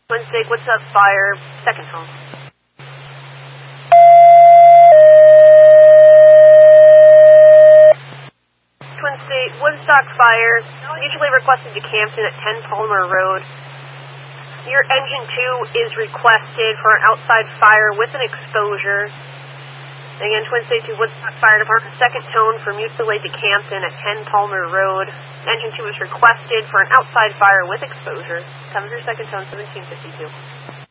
Twin State, what's up, fire, second tone. Twin State, Woodstock fire, usually requested to Campton at 10 Palmer Road. Your engine 2 is requested for an outside fire with an exposure. Again, Twin State 2 Woodstock Fire Department, second tone from Mucilade to Campton at 10 Palmer Road. Engine 2 is requested for an outside fire with exposure. Comes your second tone, 1752.